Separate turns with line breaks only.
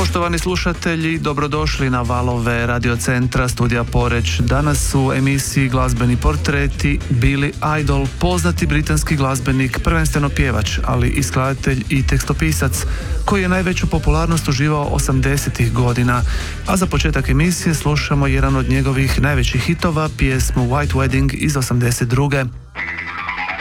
Poštovani slušatelji, dobrodošli na valove radiocentra Studija Poreč. Danas u emisiji Glazbeni portreti Billy Idol, poznati britanski glazbenik, prvenstveno pjevač, ali i skladatelj i tekstopisac, koji je najveću popularnost uživao 80-ih godina. A za početak emisije slušamo jedan od njegovih najvećih hitova, pjesmu White Wedding iz 82.